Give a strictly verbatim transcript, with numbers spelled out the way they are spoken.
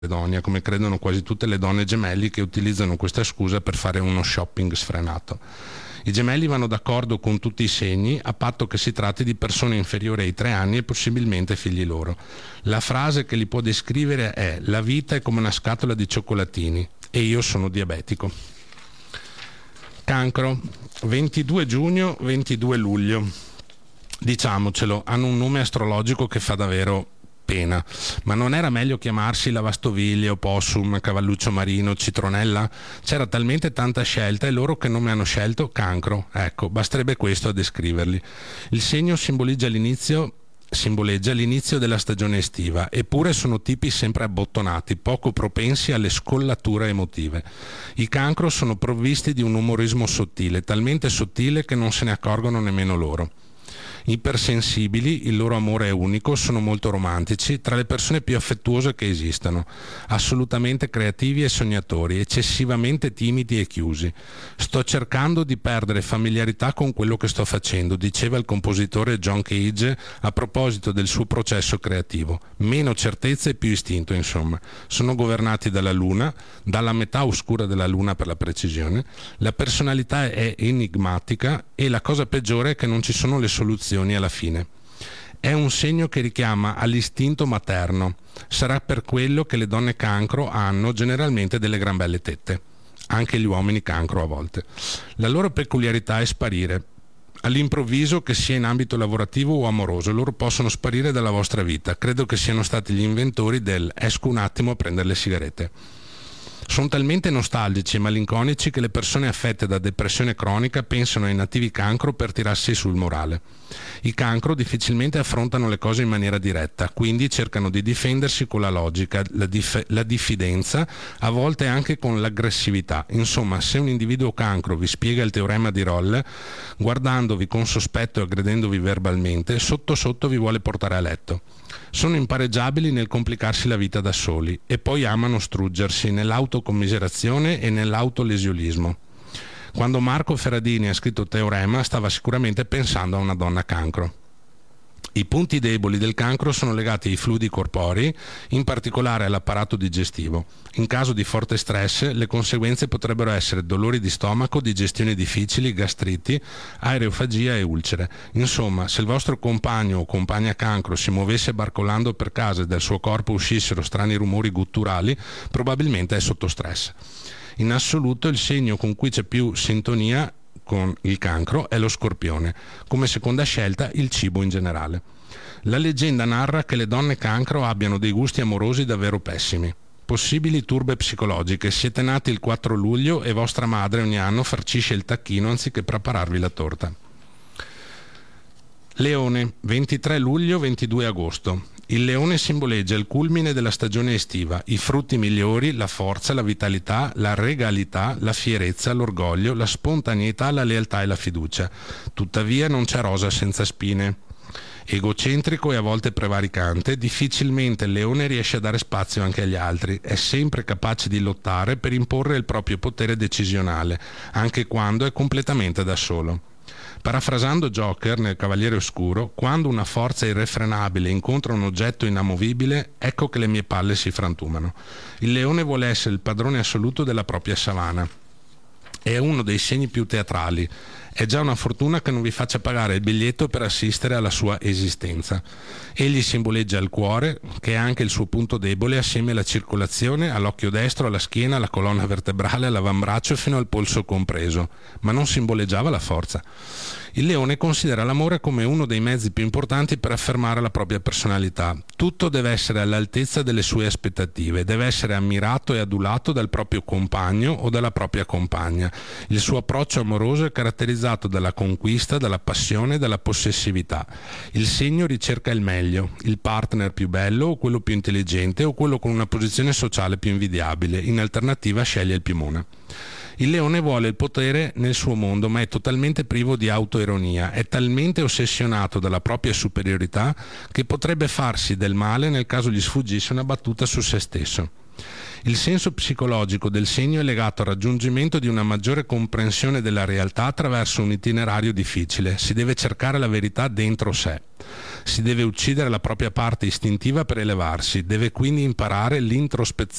Macedonia, come credono quasi tutte le donne gemelli che utilizzano questa scusa per fare uno shopping sfrenato. I gemelli vanno d'accordo con tutti i segni, a patto che si tratti di persone inferiori ai tre anni e possibilmente figli loro. La frase che li può descrivere è: la vita è come una scatola di cioccolatini e io sono diabetico. Cancro, ventidue giugno, ventidue luglio. Diciamocelo, hanno un nome astrologico che fa davvero pena, ma non era meglio chiamarsi lavastoviglie, opossum, cavalluccio marino, citronella? C'era talmente tanta scelta e loro che nome hanno scelto? Cancro. Ecco, basterebbe questo a descriverli. Il segno simboleggia l'inizio simboleggia l'inizio della stagione estiva, eppure sono tipi sempre abbottonati, poco propensi alle scollature emotive. I Cancro sono provvisti di un umorismo sottile, talmente sottile che non se ne accorgono nemmeno loro. Ipersensibili, il loro amore è unico, sono molto romantici, tra le persone più affettuose che esistano, assolutamente creativi e sognatori, eccessivamente timidi e chiusi. Sto cercando di perdere familiarità con quello che sto facendo, diceva il compositore John Cage a proposito del suo processo creativo. Meno certezza e più istinto, insomma. Sono governati dalla luna, dalla metà oscura della luna per la precisione. La personalità è enigmatica e la cosa peggiore è che non ci sono le soluzioni alla fine. È un segno che richiama all'istinto materno. Sarà per quello che le donne Cancro hanno generalmente delle gran belle tette, anche gli uomini Cancro a volte. La loro peculiarità è sparire all'improvviso, che sia in ambito lavorativo o amoroso. Loro possono sparire dalla vostra vita. Credo che siano stati gli inventori del esco un attimo a prendere le sigarette. Sono talmente nostalgici e malinconici che le persone affette da depressione cronica pensano ai nativi Cancro per tirarsi sul morale. I Cancro difficilmente affrontano le cose in maniera diretta, quindi cercano di difendersi con la logica, la, dif- la diffidenza, a volte anche con l'aggressività. Insomma, se un individuo Cancro vi spiega il teorema di Rolle, guardandovi con sospetto e aggredendovi verbalmente, sotto sotto vi vuole portare a letto. Sono impareggiabili nel complicarsi la vita da soli e poi amano struggersi nell'autocommiserazione e nell'autolesionismo. Quando Marco Ferradini ha scritto Teorema stava sicuramente pensando a una donna Cancro. I punti deboli del Cancro sono legati ai fluidi corporei, in particolare all'apparato digestivo. In caso di forte stress, le conseguenze potrebbero essere dolori di stomaco, digestioni difficili, gastriti, aerofagia e ulcere. Insomma, se il vostro compagno o compagna Cancro si muovesse barcolando per casa e dal suo corpo uscissero strani rumori gutturali, probabilmente è sotto stress. In assoluto, il segno con cui c'è più sintonia con il Cancro è lo Scorpione, come seconda scelta il cibo in generale. La leggenda narra che le donne Cancro abbiano dei gusti amorosi davvero pessimi. Possibili turbe psicologiche: siete nati il quattro luglio e vostra madre ogni anno farcisce il tacchino anziché prepararvi la torta. Leone, ventitré luglio, ventidue agosto. Il leone simboleggia il culmine della stagione estiva, i frutti migliori, la forza, la vitalità, la regalità, la fierezza, l'orgoglio, la spontaneità, la lealtà e la fiducia. Tuttavia non c'è rosa senza spine. Egocentrico e a volte prevaricante, difficilmente il leone riesce a dare spazio anche agli altri. È sempre capace di lottare per imporre il proprio potere decisionale, anche quando è completamente da solo. Parafrasando Joker nel Cavaliere Oscuro, quando una forza irrefrenabile incontra un oggetto inamovibile, ecco che le mie palle si frantumano. Il leone vuole essere il padrone assoluto della propria savana. È uno dei segni più teatrali. È già una fortuna che non vi faccia pagare il biglietto per assistere alla sua esistenza. Egli simboleggia il cuore, che è anche il suo punto debole, assieme alla circolazione, all'occhio destro, alla schiena, alla colonna vertebrale, all'avambraccio fino al polso compreso, ma non simboleggiava la forza. Il leone considera l'amore come uno dei mezzi più importanti per affermare la propria personalità. Tutto deve essere all'altezza delle sue aspettative, deve essere ammirato e adulato dal proprio compagno o dalla propria compagna. Il suo approccio amoroso è caratterizzato dalla conquista, dalla passione e dalla possessività. Il segno ricerca il meglio, il partner più bello o quello più intelligente o quello con una posizione sociale più invidiabile. In alternativa sceglie il più mona. Il leone vuole il potere nel suo mondo, ma è totalmente privo di autoironia, è talmente ossessionato dalla propria superiorità che potrebbe farsi del male nel caso gli sfuggisse una battuta su se stesso. Il senso psicologico del segno è legato al raggiungimento di una maggiore comprensione della realtà attraverso un itinerario difficile. Si deve cercare la verità dentro sé. Si deve uccidere la propria parte istintiva per elevarsi, deve quindi imparare l'introspezione